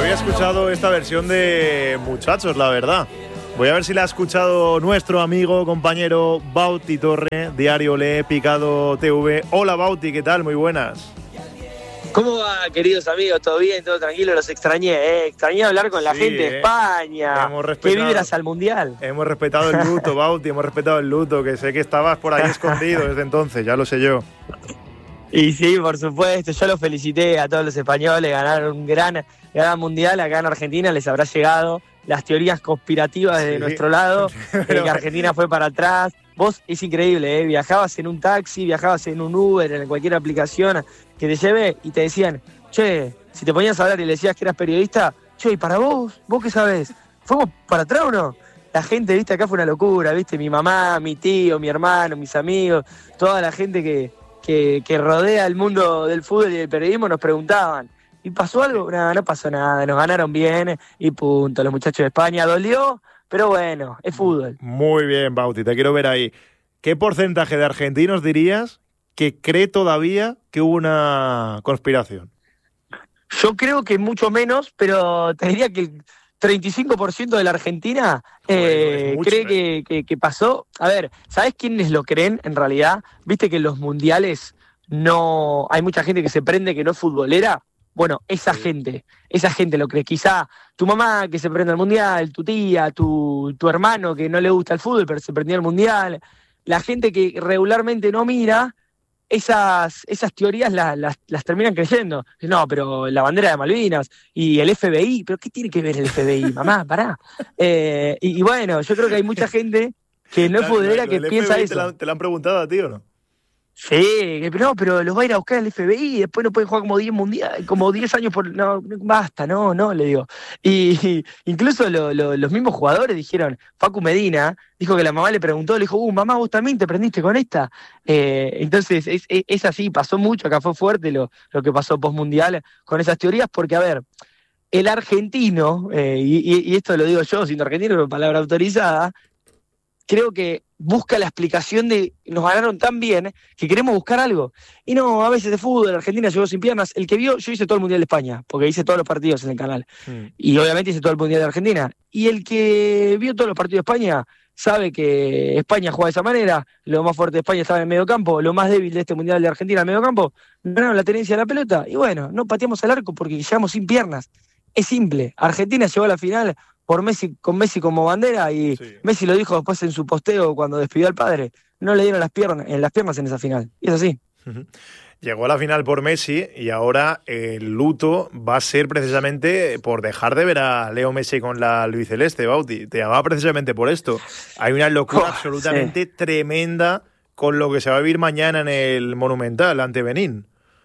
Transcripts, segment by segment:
había escuchado esta versión de Muchachos, la verdad. Voy a ver si la ha escuchado nuestro amigo, compañero Bauti Torre, Diario Le, Picado TV. Hola Bauti, ¿qué tal? Muy buenas. ¿Cómo va, queridos amigos? ¿Todo bien? ¿Todo tranquilo? Los extrañé, Extrañé hablar con la gente de España. ¿Qué vibras al Mundial? Hemos respetado el luto, Bauti, hemos respetado el luto, que sé que estabas por ahí escondido desde entonces, ya lo sé yo. Y sí, por supuesto, yo los felicité a todos los españoles, ganaron un gran Mundial acá en Argentina, les habrá llegado las teorías conspirativas de nuestro lado, de que Argentina fue para atrás. Vos, es increíble, viajabas en un taxi, viajabas en un Uber, en cualquier aplicación que te lleve y te decían, che, si te ponías a hablar y le decías que eras periodista, che, ¿y para vos? ¿Vos qué sabés? ¿Fuimos para atrás o no? La gente, viste, acá fue una locura, viste, mi mamá, mi tío, mi hermano, mis amigos, toda la gente que rodea el mundo del fútbol y del periodismo nos preguntaban, ¿y pasó algo? No pasó nada, nos ganaron bien y punto. Los muchachos de España dolió, pero bueno, es fútbol. Muy bien, Bauti, te quiero ver ahí. ¿Qué porcentaje de argentinos dirías que cree todavía que hubo una conspiración? Yo creo que mucho menos, pero te diría que el 35% de la Argentina cree que pasó. A ver, ¿sabés quiénes lo creen en realidad? Viste que en los mundiales no hay mucha gente que se prende que no es futbolera. Bueno, esa gente lo cree. Quizá tu mamá que se prende al mundial, tu tía, tu hermano que no le gusta el fútbol pero se prendió al mundial. La gente que regularmente no mira, esas teorías las terminan creyendo. No, pero la bandera de Malvinas y el FBI, ¿pero qué tiene que ver el FBI? Mamá, pará. Y bueno, yo creo que hay mucha gente que no es futbolera que piensa FBI eso. ¿Te lo han preguntado a ti o no? Sí, pero los va a ir a buscar el FBI y después no pueden jugar como 10 años por... No, basta, no, le digo. Y incluso los mismos jugadores dijeron, Facu Medina dijo que la mamá le preguntó, le dijo, mamá, ¿vos también te prendiste con esta? Entonces, es así, pasó mucho, acá fue fuerte lo que pasó post-mundial con esas teorías, porque, a ver, el argentino, y esto lo digo yo, siendo argentino, pero palabra autorizada, creo que busca la explicación de nos ganaron tan bien que queremos buscar algo. Y no, a veces de fútbol, Argentina llegó sin piernas. El que vio, yo hice todo el Mundial de España, porque hice todos los partidos en el canal. Y obviamente hice todo el Mundial de Argentina. Y el que vio todos los partidos de España sabe que España juega de esa manera. Lo más fuerte de España estaba en el medio campo, lo más débil de este Mundial de Argentina en el medio campo. Ganaron la tenencia de la pelota. Y bueno, no pateamos al arco porque llegamos sin piernas. Es simple. Argentina llegó a la final con Messi como bandera y sí. Messi lo dijo después en su posteo cuando despidió al padre, no le dieron las piernas en esa final, y es así. Llegó a la final por Messi y ahora el luto va a ser precisamente por dejar de ver a Leo Messi con la albiceleste, Bauti. Te llamaba precisamente por esto. Hay una locura absolutamente tremenda con lo que se va a vivir mañana en el Monumental ante Benín.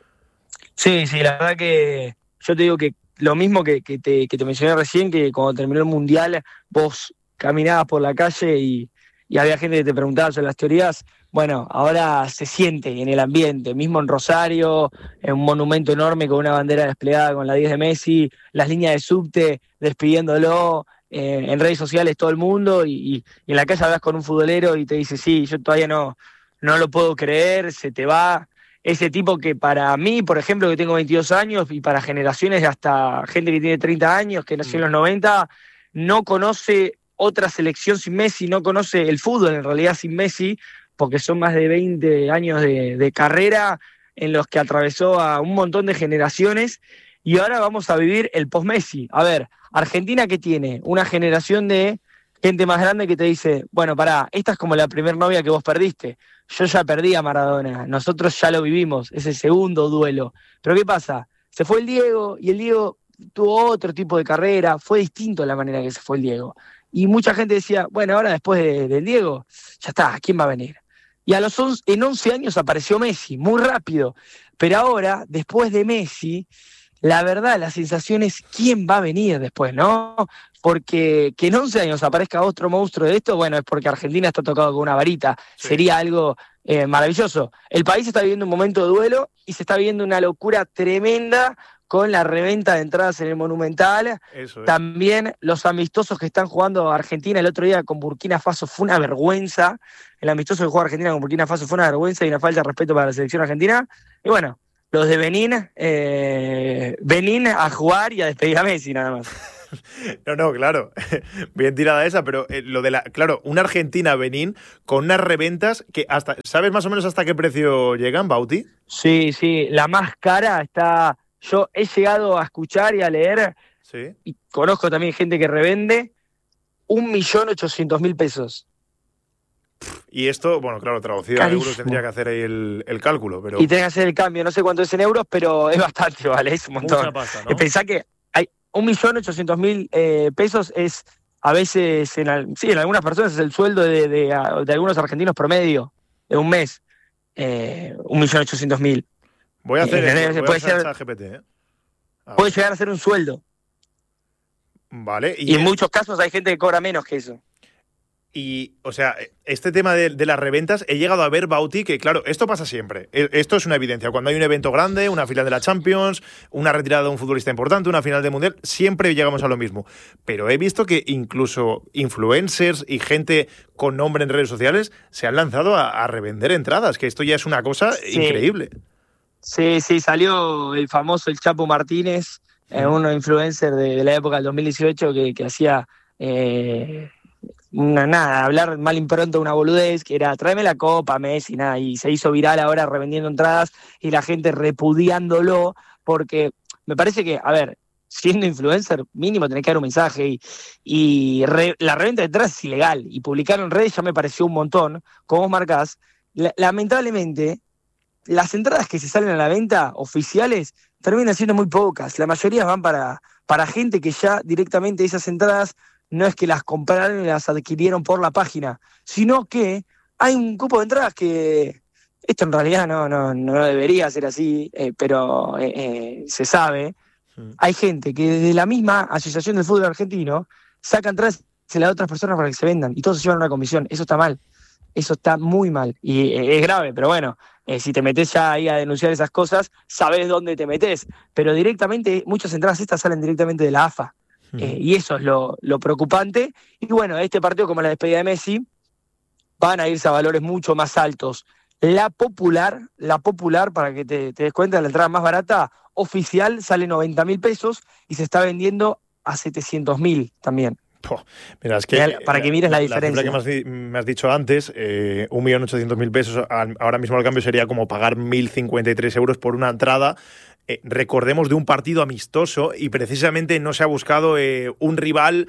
Sí, la verdad que yo te digo que lo mismo que te mencioné recién, que cuando terminó el Mundial vos caminabas por la calle y había gente que te preguntaba sobre las teorías. Bueno, ahora se siente en el ambiente, mismo en Rosario, en un monumento enorme con una bandera desplegada con la 10 de Messi, las líneas de subte despidiéndolo, en redes sociales todo el mundo, y en la calle hablas con un futbolero y te dice, sí, yo todavía no lo puedo creer, se te va. Ese tipo que para mí, por ejemplo, que tengo 22 años, y para generaciones hasta gente que tiene 30 años, que nació en los 90, no conoce otra selección sin Messi, no conoce el fútbol en realidad sin Messi, porque son más de 20 años de carrera en los que atravesó a un montón de generaciones, y ahora vamos a vivir el post-Messi. A ver, Argentina, que tiene una generación de gente más grande que te dice, bueno, pará, esta es como la primer novia que vos perdiste. Yo ya perdí a Maradona, nosotros ya lo vivimos, es el segundo duelo. Pero ¿qué pasa? Se fue el Diego, y el Diego tuvo otro tipo de carrera, fue distinto la manera que se fue el Diego. Y mucha gente decía, bueno, ahora después del Diego, ya está, ¿quién va a venir? Y en 11 años apareció Messi, muy rápido. Pero ahora, después de Messi, la verdad, la sensación es quién va a venir después, ¿no? Porque que en 11 años aparezca otro monstruo de esto, bueno, es porque Argentina está tocado con una varita. Sí. Sería algo maravilloso. El país está viviendo un momento de duelo y se está viviendo una locura tremenda con la reventa de entradas en el Monumental. Eso es. También los amistosos que están jugando Argentina el otro día con Burkina Faso fue una vergüenza. El amistoso que juega Argentina con Burkina Faso fue una vergüenza y una falta de respeto para la selección argentina. Y bueno, los de Benín a jugar y a despedir a Messi nada más. No, claro, bien tirada esa, pero claro, una Argentina-Benín con unas reventas que ¿sabes más o menos hasta qué precio llegan, Bauti? Sí, la más cara está, yo he llegado a escuchar y a leer, ¿Sí? Y conozco también gente que revende, 1.800.000 pesos. Y esto, bueno, claro, traducido a euros tendría que hacer ahí el cálculo, pero... Y tenés que hacer el cambio, no sé cuánto es en euros, pero es bastante, ¿vale? Es un montón. Mucha pasta, ¿no? Pensá que hay 1.800.000 pesos es, a veces, en algunas personas es el sueldo de algunos argentinos promedio de un mes. 1.800.000. Voy a hacer eso, puede ser ChatGPT, ¿eh? Puede llegar a ser un sueldo. Vale. Y en muchos casos hay gente que cobra menos que eso. Y, o sea, este tema de las reventas, he llegado a ver, Bauti, que claro, esto pasa siempre. Esto es una evidencia. Cuando hay un evento grande, una final de la Champions, una retirada de un futbolista importante, una final de Mundial, siempre llegamos a lo mismo. Pero he visto que incluso influencers y gente con nombre en redes sociales se han lanzado a revender entradas, que esto ya es una cosa increíble. Sí, salió el famoso el Chapo Martínez, uno influencer de la época del 2018 que hacía... hablar mal impronto, una boludez, que era tráeme la copa, Messi, nada, y se hizo viral ahora revendiendo entradas y la gente repudiándolo, porque me parece que, a ver, siendo influencer, mínimo tenés que dar un mensaje y la reventa de entradas es ilegal, y publicar en redes ya me pareció un montón, como vos marcás, lamentablemente, las entradas que se salen a la venta oficiales terminan siendo muy pocas, la mayoría van para gente que ya directamente esas entradas no es que las compraron y las adquirieron por la página, sino que hay un cupo de entradas que esto en realidad no debería ser así, pero se sabe. Hay gente que desde la misma Asociación del Fútbol Argentino saca entradas y se las da a otras personas para que se vendan y todos se llevan una comisión. Eso está mal, eso está muy mal y es grave, pero bueno, si te metés ya ahí a denunciar esas cosas, sabés dónde te metés, pero directamente muchas entradas estas salen directamente de la AFA. Y eso es lo preocupante. Y bueno, este partido, como la despedida de Messi, van a irse a valores mucho más altos. La popular, para que te des cuenta, la entrada más barata oficial sale 90.000 pesos y se está vendiendo a 700.000 también. Mira, es que para que mires la diferencia. La cifra que me has dicho antes, 1.800.000 pesos, ahora mismo el cambio sería como pagar 1.053 euros por una entrada. Recordemos de un partido amistoso y precisamente no se ha buscado un rival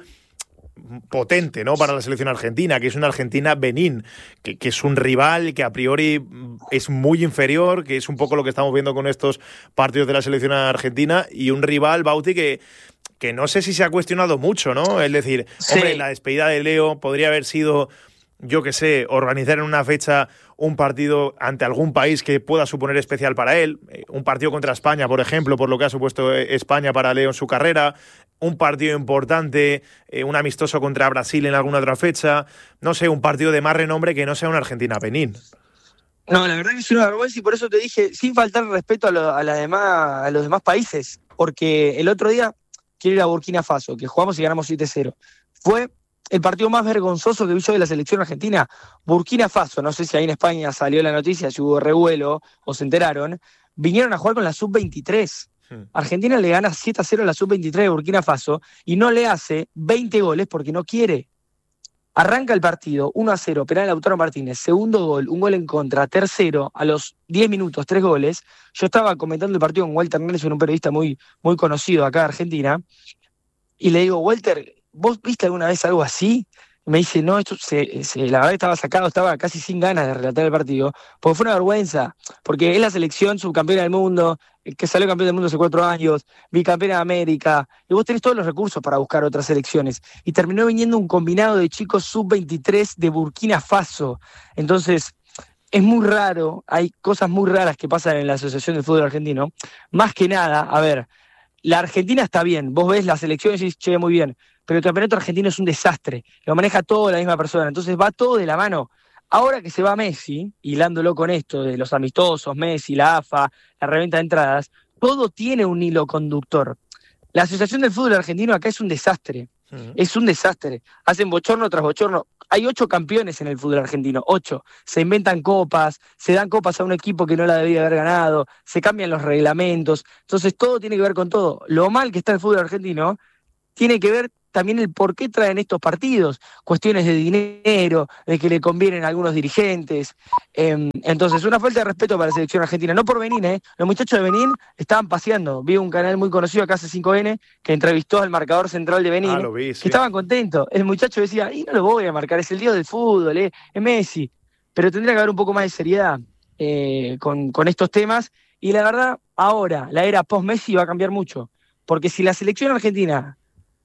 potente, ¿no?, para la selección argentina, que es una Argentina-Benín, que es un rival que a priori es muy inferior, que es un poco lo que estamos viendo con estos partidos de la selección argentina, y un rival, Bauti, que no sé si se ha cuestionado mucho, ¿no? Es decir, hombre, la despedida de Leo podría haber sido, yo qué sé, organizar en una fecha un partido ante algún país que pueda suponer especial para él, un partido contra España, por ejemplo, por lo que ha supuesto España para Leo en su carrera, un partido importante, un amistoso contra Brasil en alguna otra fecha, no sé, un partido de más renombre que no sea una Argentina-Benín. No, la verdad que es una vergüenza y por eso te dije, sin faltar respeto a los demás países, porque el otro día quiero ir a Burkina Faso, que jugamos y ganamos 7-0. Fue el partido más vergonzoso que vi yo de la selección argentina. Burkina Faso, no sé si ahí en España salió la noticia, si hubo revuelo o se enteraron, vinieron a jugar con la sub-23. Argentina le gana 7-0 a la sub-23 de Burkina Faso y no le hace 20 goles porque no quiere. Arranca el partido, 1-0, penal de Lautaro Martínez, segundo gol, un gol en contra, tercero, a los 10 minutos, 3 goles. Yo estaba comentando el partido con Walter Nelson, un periodista muy, muy conocido acá de Argentina, y le digo, Walter, ¿vos viste alguna vez algo así? Me dice, no, esto la verdad estaba sacado, estaba casi sin ganas de relatar el partido, porque fue una vergüenza, porque es la selección subcampeona del mundo, que salió campeón del mundo hace 4 años, bicampeona de América, y vos tenés todos los recursos para buscar otras selecciones, y terminó viniendo un combinado de chicos sub-23 de Burkina Faso. Entonces, es muy raro, hay cosas muy raras que pasan en la Asociación del Fútbol Argentino. Más que nada, a ver, la Argentina está bien, vos ves la selección y decís, che, muy bien, pero el campeonato argentino es un desastre, lo maneja todo la misma persona, entonces va todo de la mano. Ahora que se va Messi, hilándolo con esto de los amistosos, Messi, la AFA, la reventa de entradas, todo tiene un hilo conductor. La Asociación del Fútbol Argentino acá es un desastre, es un desastre. Hacen bochorno tras bochorno. hay 8 campeones en el fútbol argentino, 8. Se inventan copas, se dan copas a un equipo que no la debía haber ganado, se cambian los reglamentos. Entonces todo tiene que ver con todo. Lo mal que está el fútbol argentino tiene que ver también el por qué traen estos partidos, cuestiones de dinero, de que le convienen a algunos dirigentes. Entonces, una falta de respeto para la selección argentina, no por Benín, los muchachos de Benín estaban paseando. Vi un canal muy conocido acá, C5N, que entrevistó al marcador central de Benín, lo vi, sí. que estaban contentos. El muchacho decía, y no lo voy a marcar, es el dios del fútbol, es Messi. Pero tendría que haber un poco más de seriedad con estos temas. Y la verdad, ahora, la era post-Messi va a cambiar mucho. Porque si la selección argentina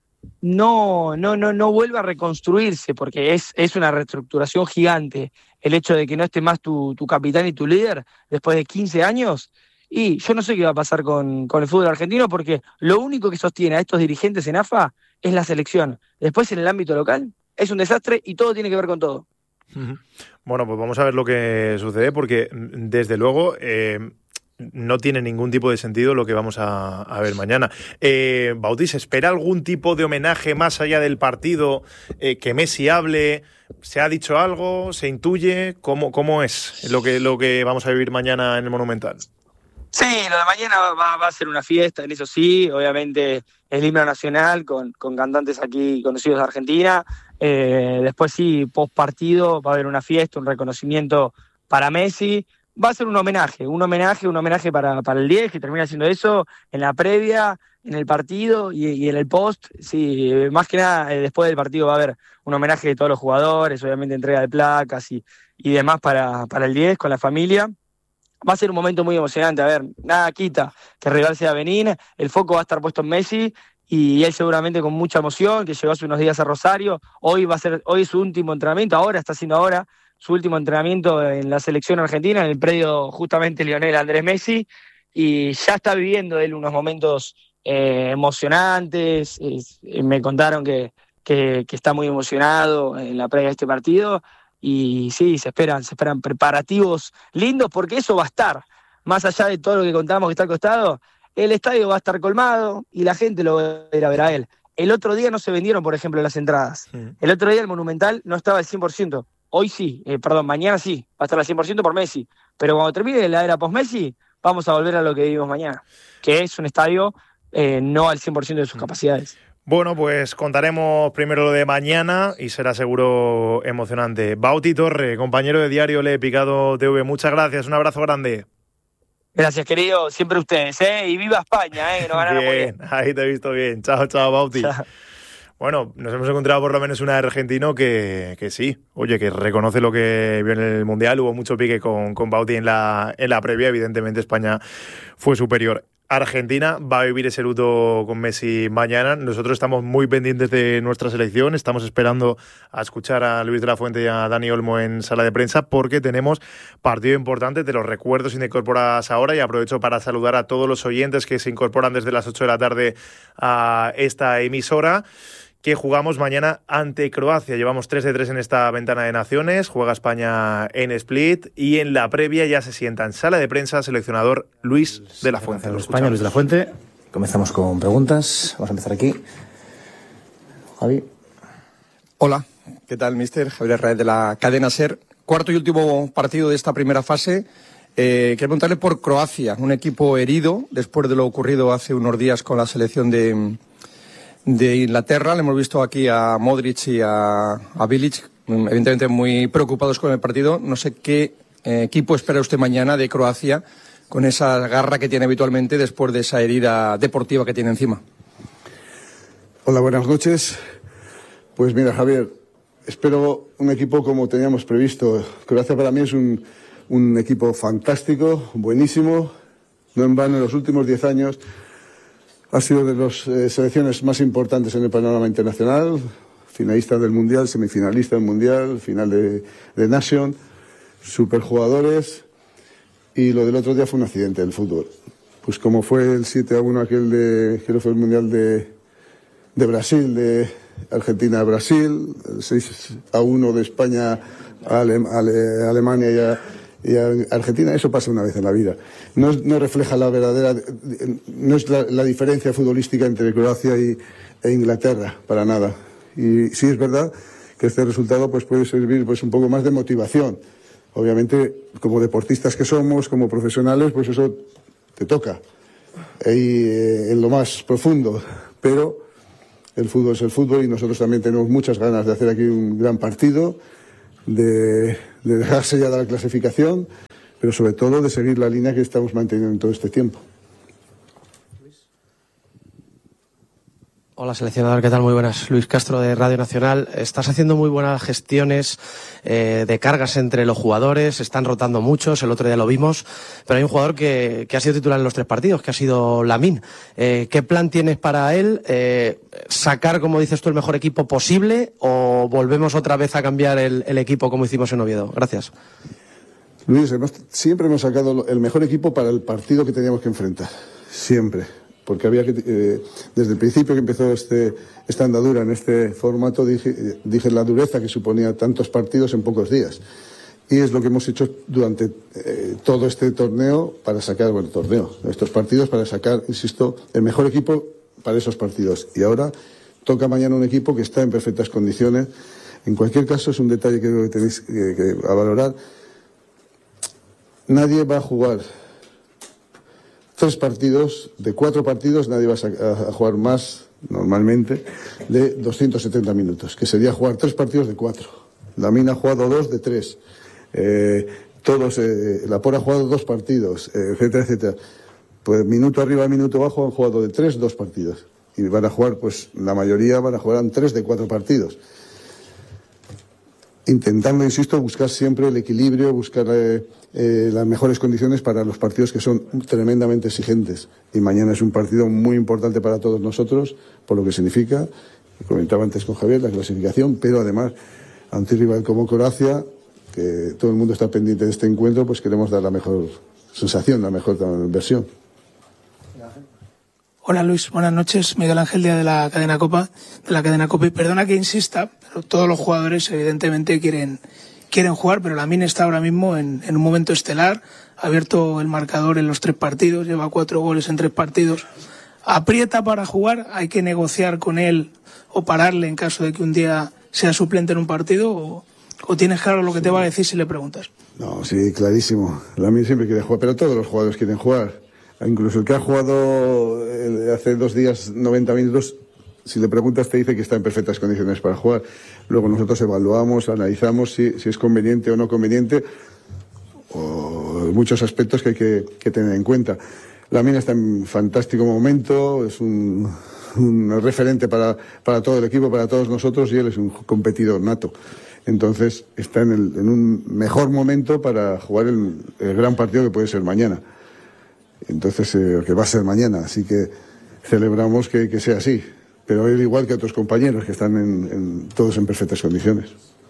no vuelve a reconstruirse, porque es una reestructuración gigante el hecho de que no esté más tu capitán y tu líder después de 15 años, y yo no sé qué va a pasar con el fútbol argentino, porque lo único que sostiene a estos dirigentes en AFA es la selección. Después en el ámbito local es un desastre y todo tiene que ver con todo. Bueno, pues vamos a ver lo que sucede, porque desde luego no tiene ningún tipo de sentido lo que vamos a ver mañana. Bauti, ¿se espera algún tipo de homenaje más allá del partido? Que Messi hable, ¿se ha dicho algo? ¿Se intuye? ¿Cómo es lo que vamos a vivir mañana en el Monumental? Sí, lo de mañana va a ser una fiesta, en eso sí, obviamente el himno nacional con cantantes aquí conocidos de Argentina. Después sí, post partido va a haber una fiesta, un reconocimiento para Messi. Va a ser un homenaje para el 10, que termina siendo eso, en la previa, en el partido y en el post. Sí, más que nada, después del partido va a haber un homenaje de todos los jugadores, obviamente entrega de placas y demás para el 10, con la familia. Va a ser un momento muy emocionante. A ver, nada quita que el rival sea Benín, el foco va a estar puesto en Messi, y él seguramente con mucha emoción, que llegó hace unos días a Rosario. Hoy es su último entrenamiento, está haciendo su último entrenamiento en la selección argentina, en el predio justamente Lionel Andrés Messi, y ya está viviendo él unos momentos emocionantes. Me contaron que está muy emocionado en la previa de este partido, y sí, se esperan preparativos lindos, porque eso va a estar, más allá de todo lo que contamos que está al costado, el estadio va a estar colmado y la gente lo va a ir a ver a él. El otro día no se vendieron, por ejemplo, las entradas. El otro día el Monumental no estaba al 100%. Hoy sí, mañana sí, va a estar al 100% por Messi. Pero cuando termine la era post-Messi, vamos a volver a lo que vivimos mañana, que es un estadio no al 100% de sus capacidades. Bueno, pues contaremos primero lo de mañana y será seguro emocionante. Bauti Torre, compañero de Diario Le Picado TV, muchas gracias, un abrazo grande. Gracias, querido, siempre ustedes, y viva España, que nos ganaron muy bien. Ahí te he visto bien, chao, Bauti. Chao. Bueno, nos hemos encontrado por lo menos un argentino que sí, oye, que reconoce lo que vio en el Mundial. Hubo mucho pique con Bauti en la previa, evidentemente España fue superior. Argentina va a vivir ese luto con Messi mañana. Nosotros estamos muy pendientes de nuestra selección. Estamos esperando a escuchar a Luis de la Fuente y a Dani Olmo en sala de prensa, porque tenemos partido importante. Te los recuerdo si te incorporas ahora, y aprovecho para saludar a todos los oyentes que se incorporan desde las 8 de la tarde a esta emisora, que jugamos mañana ante Croacia. Llevamos 3-3 en esta ventana de naciones, juega España en Split, y en la previa ya se sienta en sala de prensa seleccionador Luis de la Fuente. España, Luis de la Fuente. Comenzamos con preguntas. Vamos a empezar aquí. Javi. Hola, ¿qué tal, mister? Javier Raez de la cadena SER. Cuarto y último partido de esta primera fase. Quiero preguntarle por Croacia, un equipo herido después de lo ocurrido hace unos días con la selección de Inglaterra. Le hemos visto aquí a Modric y a Bilic, evidentemente muy preocupados con el partido. No sé qué equipo espera usted mañana de Croacia, con esa garra que tiene habitualmente después de esa herida deportiva que tiene encima. Hola, buenas noches. Pues mira, Javier, espero un equipo como teníamos previsto. Croacia para mí es un equipo fantástico, buenísimo. No en vano, en los últimos 10 años ha sido de las selecciones más importantes en el panorama internacional, finalista del Mundial, semifinalista del Mundial, final de Nation, superjugadores, y lo del otro día fue un accidente del fútbol. Pues como fue el 7-1 aquel creo que fue el Mundial de Brasil, de Argentina a Brasil, el 6-1 de España a Alemania y a Argentina. Eso pasa una vez en la vida. No refleja la verdadera, no es la diferencia futbolística entre Croacia e Inglaterra, para nada. Y sí es verdad que este resultado pues puede servir pues un poco más de motivación. Obviamente, como deportistas que somos, como profesionales, pues eso te toca ahí en lo más profundo, pero el fútbol es el fútbol y nosotros también tenemos muchas ganas de hacer aquí un gran partido, de dejar sellada la clasificación, pero sobre todo de seguir la línea que estamos manteniendo en todo este tiempo. Hola, seleccionador, ¿qué tal? Muy buenas. Luis Castro, de Radio Nacional. Estás haciendo muy buenas gestiones de cargas entre los jugadores, están rotando muchos, el otro día lo vimos, pero hay un jugador que ha sido titular en los 3 partidos, que ha sido Lamine. ¿Qué plan tienes para él? ¿Sacar, como dices tú, el mejor equipo posible o volvemos otra vez a cambiar el equipo como hicimos en Oviedo? Gracias. Luis, siempre hemos sacado el mejor equipo para el partido que teníamos que enfrentar, siempre. Porque había que, desde el principio que empezó esta andadura en este formato, dije la dureza que suponía tantos partidos en pocos días. Y es lo que hemos hecho durante todo este torneo para sacar, estos partidos para sacar, insisto, el mejor equipo para esos partidos. Y ahora toca mañana un equipo que está en perfectas condiciones. En cualquier caso, es un detalle que creo que tenéis que valorar. Nadie va a jugar 3 partidos, de 4 partidos, nadie va a jugar más, normalmente, de 270 minutos, que sería jugar 3 partidos de 4. Lamine ha jugado 2 de 3. Laporte ha jugado 2 partidos, etcétera, etcétera. Pues minuto arriba, minuto abajo han jugado de 3, 2 partidos. Y van a jugar, pues la mayoría van a jugar 3 de 4 partidos. Intentando, insisto, buscar siempre el equilibrio, buscar las mejores condiciones para los partidos que son tremendamente exigentes. Y mañana es un partido muy importante para todos nosotros, por lo que significa, comentaba antes con Javier, la clasificación, pero además, ante un rival como Croacia, que todo el mundo está pendiente de este encuentro, pues queremos dar la mejor sensación, la mejor versión. Hola Luis, buenas noches. Miguel Ángel, Díaz de la cadena COPE. Perdona que insista, pero todos los jugadores evidentemente quieren jugar, pero Lamine está ahora mismo en un momento estelar, ha abierto el marcador en los 3 partidos, lleva 4 goles en 3 partidos. ¿Aprieta para jugar? ¿Hay que negociar con él o pararle en caso de que un día sea suplente en un partido? ¿O tienes claro lo que te va a decir si le preguntas? No, sí, clarísimo. Lamine siempre quiere jugar, pero todos los jugadores quieren jugar. Incluso el que ha jugado hace 2 días 90 minutos, si le preguntas te dice que está en perfectas condiciones para jugar. Luego nosotros evaluamos, analizamos si es conveniente o no conveniente, o muchos aspectos que hay que tener en cuenta. Lamine está en fantástico momento, es un referente para todo el equipo, para todos nosotros, y él es un competidor nato. Entonces está en un mejor momento para jugar el gran partido que puede ser mañana. Entonces, que va a ser mañana, así que celebramos que sea así, pero él igual que otros compañeros que están todos en perfectas condiciones.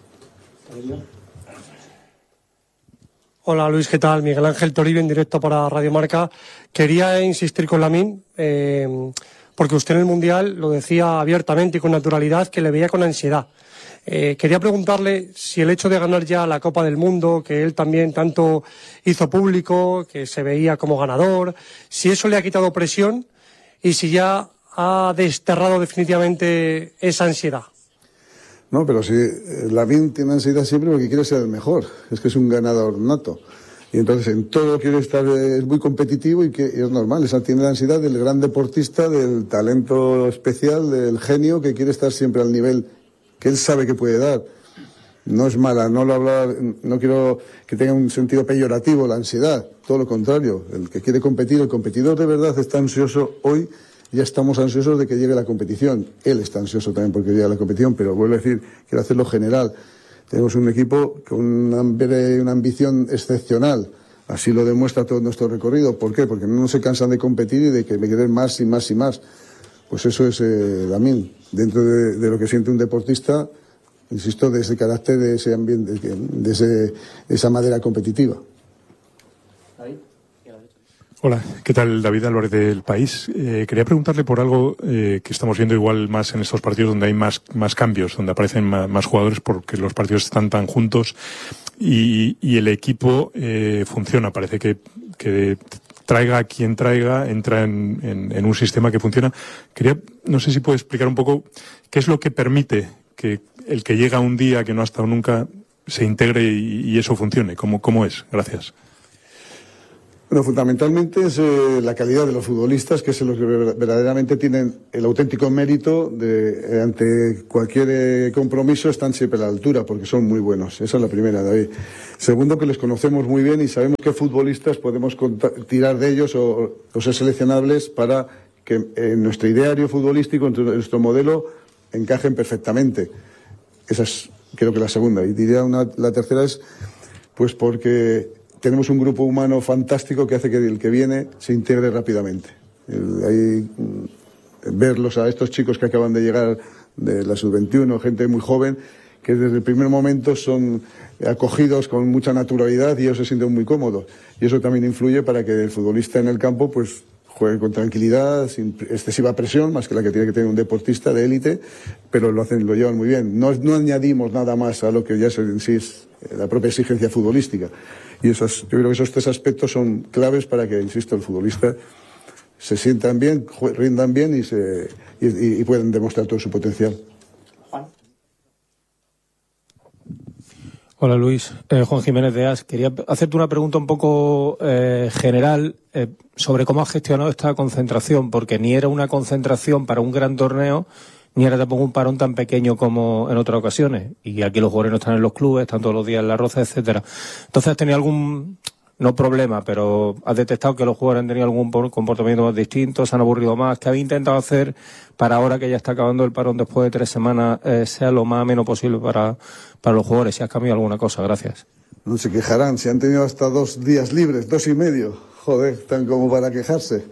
Hola Luis, ¿qué tal? Miguel Ángel Toribio en directo para Radio Marca. Quería insistir con Lamine, porque usted en el Mundial lo decía abiertamente y con naturalidad que le veía con ansiedad. Quería preguntarle si el hecho de ganar ya la Copa del Mundo, que él también tanto hizo público, que se veía como ganador, si eso le ha quitado presión y si ya ha desterrado definitivamente esa ansiedad. No, pero sí, Lamine tiene ansiedad siempre porque quiere ser el mejor, es que es un ganador nato. Y entonces en todo quiere estar, es muy competitivo y es normal, tiene la ansiedad del gran deportista, del talento especial, del genio que quiere estar siempre al nivel que él sabe que puede dar. No es mala, no quiero que tenga un sentido peyorativo la ansiedad, todo lo contrario. El que quiere competir, el competidor de verdad está ansioso hoy, ya estamos ansiosos de que llegue la competición. Él está ansioso también porque llegue la competición, pero vuelvo a decir, quiero hacerlo general. Tenemos un equipo con una ambición excepcional. Así lo demuestra todo nuestro recorrido. ¿Por qué? Porque no se cansan de competir y de querer más y más y más. Pues eso es Lamine. Dentro de lo que siente un deportista, insisto, de ese carácter, de ese ambiente, de esa madera competitiva. Hola, ¿qué tal? David Álvarez del País. Quería preguntarle por algo que estamos viendo igual más en estos partidos donde hay más cambios, donde aparecen más jugadores porque los partidos están tan juntos y el equipo funciona. Parece que traiga a quien traiga, entra en un sistema que funciona. No sé si puede explicar un poco qué es lo que permite que el que llega un día que no ha estado nunca se integre y eso funcione? ¿Cómo es? Gracias. Bueno, fundamentalmente es la calidad de los futbolistas, que es los que verdaderamente tienen el auténtico mérito de, ante cualquier compromiso, están siempre a la altura, porque son muy buenos. Esa es la primera, David. Segundo, que les conocemos muy bien y sabemos qué futbolistas podemos tirar de ellos o ser seleccionables para que en nuestro ideario futbolístico, en nuestro modelo, encajen perfectamente. Esa es, creo que la segunda. Y diría la tercera es, pues porque tenemos un grupo humano fantástico que hace que el que viene se integre rápidamente. Verlos a estos chicos que acaban de llegar de la sub-21, gente muy joven, que desde el primer momento son acogidos con mucha naturalidad y ellos se sienten muy cómodos. Y eso también influye para que el futbolista en el campo pues juegue con tranquilidad, sin excesiva presión, más que la que tiene que tener un deportista de élite, pero lo llevan muy bien. No añadimos nada más a lo que ya en sí es la propia exigencia futbolística. Y yo creo que esos tres aspectos son claves para que, insisto, el futbolista se sientan bien, rindan bien y puedan demostrar todo su potencial. Juan. Hola Luis, Juan Jiménez de AS. Quería hacerte una pregunta un poco general sobre cómo has gestionado esta concentración, porque ni era una concentración para un gran torneo, ni era tampoco un parón tan pequeño como en otras ocasiones. Y aquí los jugadores no están en los clubes, están todos los días en la Roza, etcétera. Entonces, ¿has tenido algún, no problema, pero has detectado que los jugadores han tenido algún comportamiento más distinto, se han aburrido más? ¿Qué habéis intentado hacer para ahora que ya está acabando el parón después de 3 semanas, sea lo más ameno posible para los jugadores? Si has cambiado alguna cosa, gracias. No se quejarán, si han tenido hasta 2 días libres, 2 y medio. Joder, tan como para quejarse.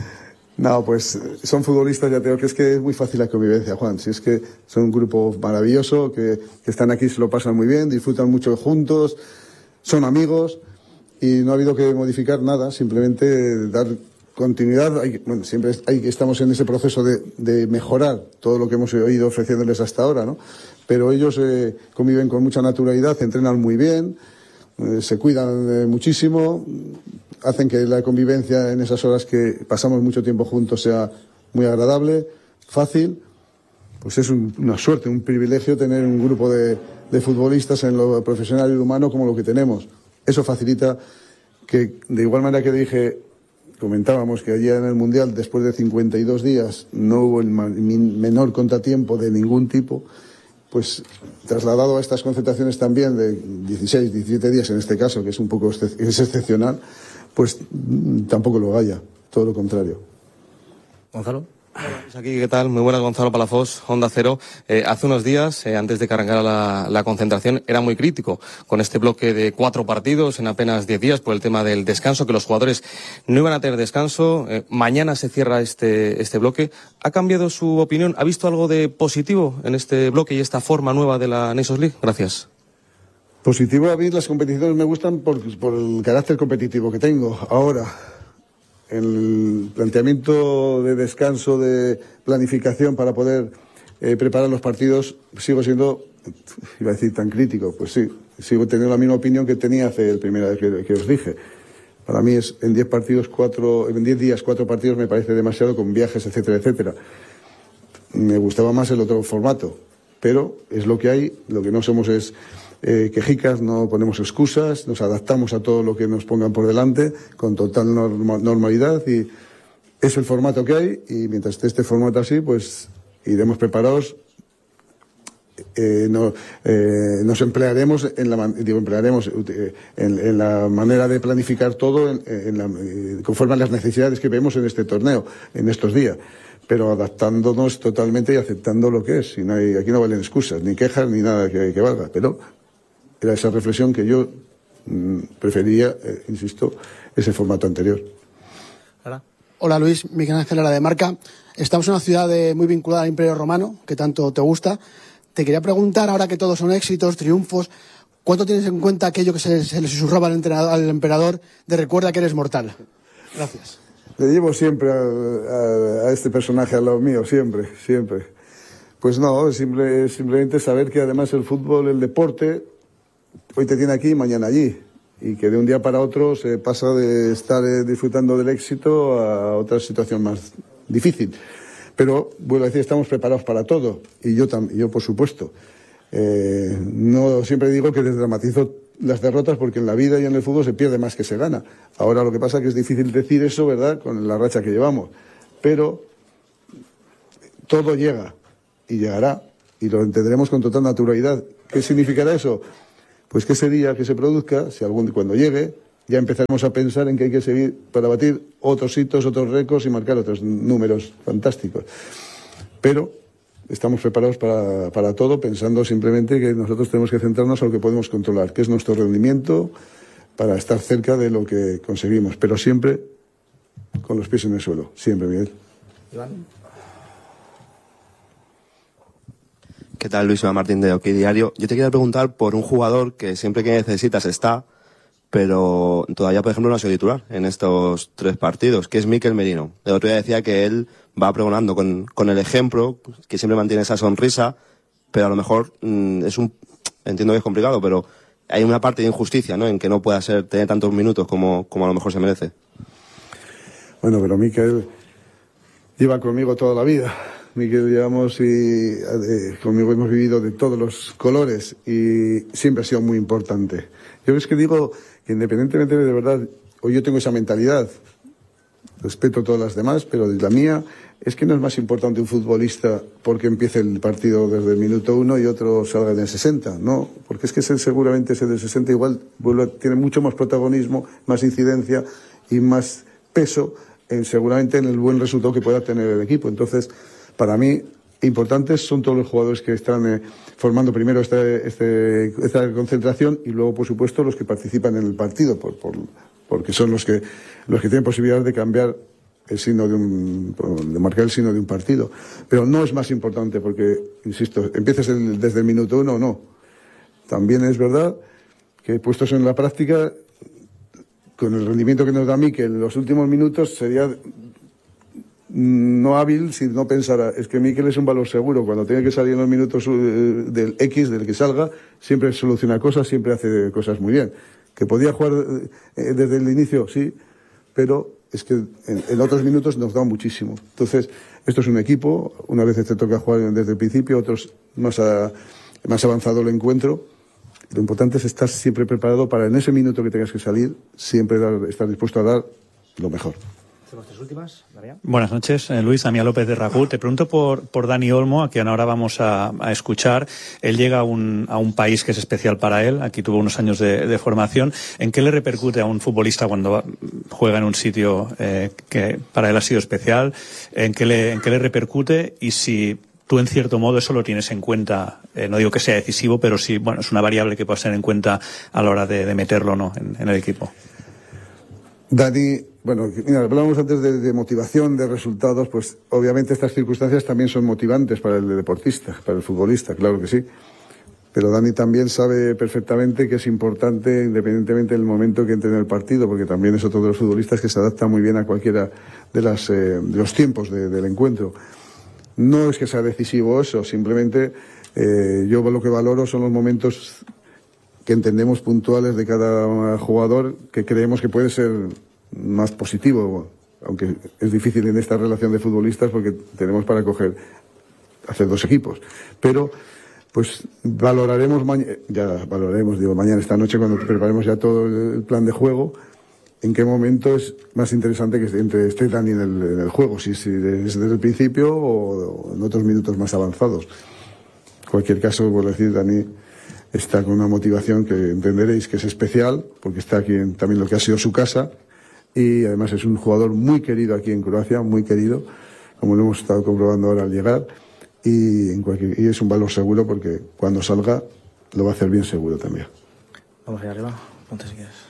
No, pues son futbolistas, ya te digo que es muy fácil la convivencia, Juan. Si es que son un grupo maravilloso, que están aquí, se lo pasan muy bien, disfrutan mucho juntos, son amigos y no ha habido que modificar nada, simplemente dar continuidad. Siempre estamos en ese proceso de mejorar todo lo que hemos ido ofreciéndoles hasta ahora, ¿no? Pero ellos conviven con mucha naturalidad, entrenan muy bien, se cuidan muchísimo, hacen que la convivencia en esas horas que pasamos mucho tiempo juntos sea muy agradable, fácil. Pues es una suerte, un privilegio tener un grupo de futbolistas en lo profesional y lo humano como lo que tenemos. Eso facilita que, de igual manera que comentábamos que allí en el Mundial, después de 52 días, no hubo el menor contratiempo de ningún tipo, pues trasladado a estas concentraciones también de 16, 17 días en este caso, que es un poco es excepcional, pues tampoco lo haya, todo lo contrario. Gonzalo. Aquí, ¿qué tal? Muy buenas, Gonzalo Palafox, Onda Cero. Hace unos días, antes de que arrancara la concentración, era muy crítico con este bloque de 4 partidos en apenas 10 días por el tema del descanso, que los jugadores no iban a tener descanso. Mañana se cierra este bloque. ¿Ha cambiado su opinión? ¿Ha visto algo de positivo en este bloque y esta forma nueva de la Nations League? Gracias. Positivo, a mí las competiciones me gustan por el carácter competitivo que tengo ahora. El planteamiento de descanso, de planificación para poder preparar los partidos, sigo siendo, iba a decir tan crítico, pues sí, sigo teniendo la misma opinión que tenía hace el primera vez que os dije. Para mí es en 10 días 4 partidos me parece demasiado, con viajes, etcétera, etcétera. Me gustaba más el otro formato, pero es lo que hay, lo que no somos es quejicas, no ponemos excusas, nos adaptamos a todo lo que nos pongan por delante con total normalidad y es el formato que hay y mientras esté este formato así, pues iremos preparados. Nos emplearemos en la manera de planificar todo conforme a las necesidades que vemos en este torneo, en estos días, pero adaptándonos totalmente y aceptando lo que es. Aquí no valen excusas, ni quejas, ni nada que valga, pero era esa reflexión que yo prefería, insisto, ese formato anterior. Hola Luis, Miguel Ángel Lara de Marca. Estamos en una ciudad muy vinculada al Imperio Romano, que tanto te gusta. Te quería preguntar, ahora que todos son éxitos, triunfos, ¿cuánto tienes en cuenta aquello que se le susurraba al emperador de recuerda que eres mortal? Gracias. Le llevo siempre a este personaje al lado mío, siempre. Pues no, simplemente saber que además el fútbol, el deporte, hoy te tiene aquí y mañana allí. Y que de un día para otro se pasa de estar disfrutando del éxito a otra situación más difícil. Pero, vuelvo a decir, estamos preparados para todo, y yo por supuesto. No siempre digo que desdramatizo las derrotas, porque en la vida y en el fútbol se pierde más que se gana. Ahora lo que pasa es que es difícil decir eso, ¿verdad?, con la racha que llevamos. Pero todo llega y llegará, y lo entenderemos con total naturalidad. ¿Qué significará eso? Pues que ese día que se produzca, cuando llegue, ya empezaremos a pensar en que hay que seguir para batir otros hitos, otros récords y marcar otros números fantásticos. Pero estamos preparados para todo, pensando simplemente que nosotros tenemos que centrarnos en lo que podemos controlar, que es nuestro rendimiento, para estar cerca de lo que conseguimos, pero siempre con los pies en el suelo, siempre, Miguel. Iván. ¿Qué tal, Luis? Iván Martín de OK Diario. Yo te quería preguntar por un jugador que siempre que necesitas está, pero todavía, por ejemplo, no ha sido titular en estos 3 partidos, que es Mikel Merino. El otro día decía que él va pregonando con el ejemplo, que siempre mantiene esa sonrisa, pero a lo mejor entiendo que es complicado, pero hay una parte de injusticia, ¿no?, en que no pueda tener tantos minutos como a lo mejor se merece. Bueno, pero Mikel lleva conmigo toda la vida. Mikel llevamos y conmigo hemos vivido de todos los colores y siempre ha sido muy importante. Yo es que digo que independientemente de verdad, hoy yo tengo esa mentalidad, respeto a todas las demás, pero la mía es que no es más importante un futbolista porque empiece el partido desde el minuto 1 y otro salga en el 60, no, porque es que seguramente ese del 60 igual tiene mucho más protagonismo, más incidencia y más peso seguramente en el buen resultado que pueda tener el equipo. Entonces, para mí, importantes son todos los jugadores que están formando primero esta concentración y luego, por supuesto, los que participan en el partido, porque son los que tienen posibilidades de cambiar el signo de marcar el signo de un partido. Pero no es más importante porque, insisto, empieces desde el minuto 1 o no. También es verdad que puestos en la práctica, con el rendimiento que nos da Mikel en los últimos minutos, sería no hábil si no pensara, es que Mikel es un valor seguro, cuando tiene que salir en los minutos del X, del que salga, siempre soluciona cosas, siempre hace cosas muy bien. Que podía jugar desde el inicio, sí, pero es que en otros minutos nos da muchísimo. Entonces, esto es un equipo, una vez te toca jugar desde el principio, otros más avanzado el encuentro. Lo importante es estar siempre preparado para en ese minuto que tengas que salir, siempre estar dispuesto a dar lo mejor. Últimas, buenas noches, Luis. Damián López de Ragut. Te pregunto por Dani Olmo, a quien ahora vamos a escuchar. Él llega a un país que es especial para él. Aquí tuvo unos años de formación. ¿En qué le repercute a un futbolista cuando juega en un sitio que para él ha sido especial? ¿En qué le repercute? Y si tú, en cierto modo, eso lo tienes en cuenta, no digo que sea decisivo, pero sí, bueno, es una variable que puedes tener en cuenta a la hora de meterlo, ¿no?, en el equipo. Dani, bueno, mira, hablábamos antes de motivación, de resultados, pues obviamente estas circunstancias también son motivantes para el deportista, para el futbolista, claro que sí. Pero Dani también sabe perfectamente que es importante, independientemente del momento que entre en el partido, porque también es otro de los futbolistas que se adapta muy bien a cualquiera de los tiempos del encuentro. No es que sea decisivo eso, simplemente yo lo que valoro son los momentos que entendemos puntuales de cada jugador, que creemos que puede ser más positivo, aunque es difícil en esta relación de futbolistas porque tenemos para hacer 2 equipos. Pero pues valoraremos mañana, esta noche, cuando preparemos ya todo el plan de juego, en qué momento es más interesante que esté Dani en el juego, si es desde el principio o en otros minutos más avanzados. En cualquier caso, vuelvo a decir, Dani está con una motivación que entenderéis que es especial, porque está aquí en también lo que ha sido su casa, y además es un jugador muy querido aquí en Croacia, muy querido, como lo hemos estado comprobando ahora al llegar, y es un valor seguro porque cuando salga lo va a hacer bien seguro también. Vamos allá arriba, ponte si quieres.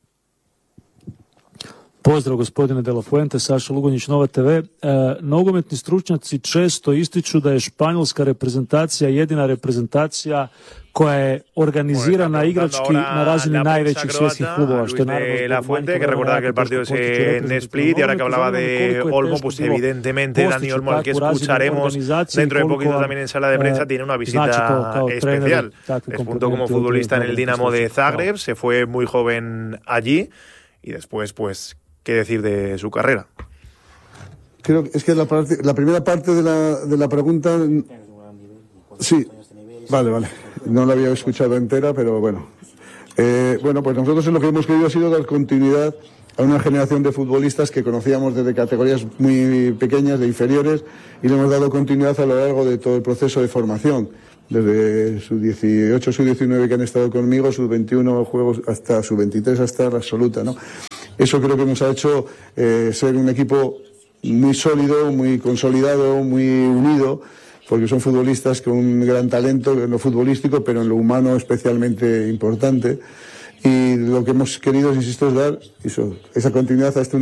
Pozdrav gospodine De La Fuente, Saša Lugonjić, Nova TV. Nogometni stručnjaci često ističu da je španjolska reprezentacija jedina reprezentacija koja je organizirana igrački na razini najvećih svjetskih klubova. De La Fuente, que recordaba que el partido es en Split, y ahora que hablaba de Olmo, pues evidentemente Dani Olmo, al que escucharemos dentro de poquito también en sala de prensa, tiene una visita especial. Despuntó como futbolista en el Dinamo de Zagreb, se fue muy joven allí y después, pues, ¿qué decir de su carrera? Creo que es que la primera parte de la pregunta... Sí, vale. No la había escuchado entera, pero bueno. Bueno, pues nosotros lo que hemos querido ha sido dar continuidad a una generación de futbolistas que conocíamos desde categorías muy pequeñas, de inferiores, y le hemos dado continuidad a lo largo de todo el proceso de formación. Desde sub-18, sub-19 que han estado conmigo, sub-21 juegos hasta sub-23 hasta la absoluta, ¿no? Eso creo que nos ha hecho ser un equipo muy sólido, muy consolidado, muy unido, porque son futbolistas con un gran talento en lo futbolístico, pero en lo humano especialmente importante. Y lo que hemos querido, insisto, es dar esa continuidad a este